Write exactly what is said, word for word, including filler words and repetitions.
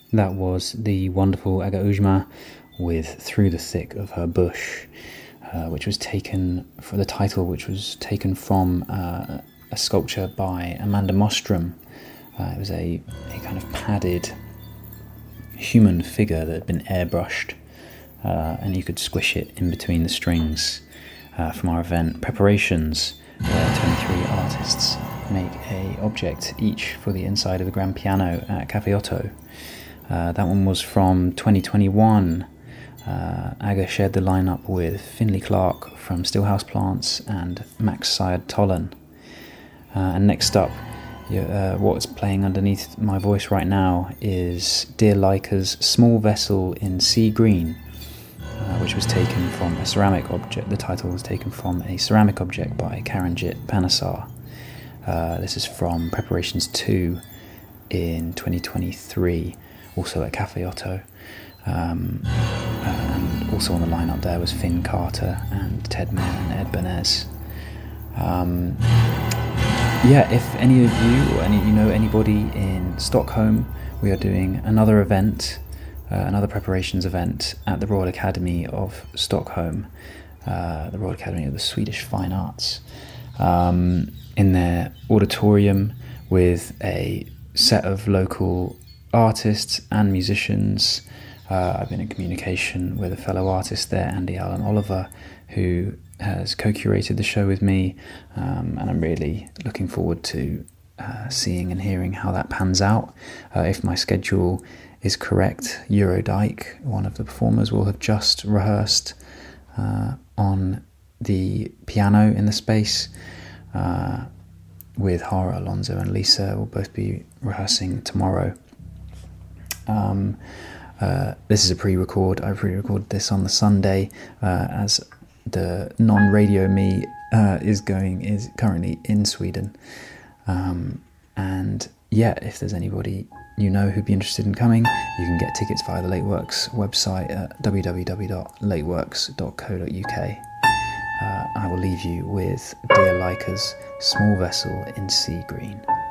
That was the wonderful Aga Ujma with Through the Thick of Her Bush, uh, which was taken, for the title, which was taken from uh, a sculpture by Amanda Mostrom. Uh, it was a, a kind of padded human figure that had been airbrushed, uh, and you could squish it in between the strings uh, from our event preparations, where twenty-three artists make a object each for the inside of the grand piano at Cafe Otto. Uh, that one was from twenty twenty-one. Uh, Aga shared the lineup with Finley Clark from Stillhouse Plants and Max Syed Tolan. Uh, and next up, uh, what's playing underneath my voice right now is Dear Leica's Small Vessel in Sea Green, uh, which was taken from a ceramic object. The title was taken from a ceramic object by Karanjit Panasar. Uh, this is from Preparations two in twenty twenty-three, also at Cafe Otto. Um, and also on the lineup there was Finn Carter and Ted Mayer and Ed Benez. Um, yeah, if any of you or any you know anybody in Stockholm, we are doing another event, uh, another preparations event at the Royal Academy of Stockholm, uh, the Royal Academy of the Swedish Fine Arts, um, in their auditorium with a set of local artists and musicians. Uh, I've been in communication with a fellow artist there, Andy Allen Oliver, who has co-curated the show with me, um, and I'm really looking forward to uh, seeing and hearing how that pans out. Uh, if my schedule is correct, Eurodyke, one of the performers, will have just rehearsed uh, on the piano in the space, uh, with Hara, Alonso and Lisa will both be rehearsing tomorrow. Um, uh, this is a pre-record. I pre-recorded this on the Sunday, uh, as the non-radio me uh, is going is currently in Sweden. Um, and yeah, if there's anybody you know who'd be interested in coming, you can get tickets via the Lateworks website at w w w dot lateworks dot co dot u k. Uh, I will leave you with Dear Leica's Small Vessel in Sea Green.